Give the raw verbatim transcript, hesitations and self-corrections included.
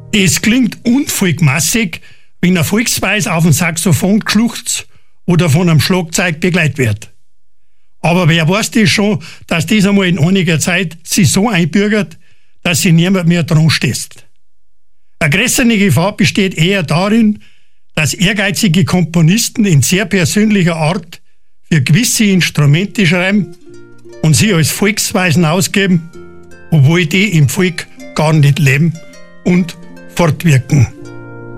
Es klingt unvolkmassig, wenn ein Volksweis auf dem Saxophon geschluchzt oder von einem Schlagzeug begleitet wird. Aber wer weiß das schon, dass das einmal in einiger Zeit sich so einbürgert, dass sich niemand mehr dran stößt. Eine größere Gefahr besteht eher darin, dass ehrgeizige Komponisten in sehr persönlicher Art für gewisse Instrumente schreiben und sie als Volksweisen ausgeben, obwohl die im Volk gar nicht leben und fortwirken.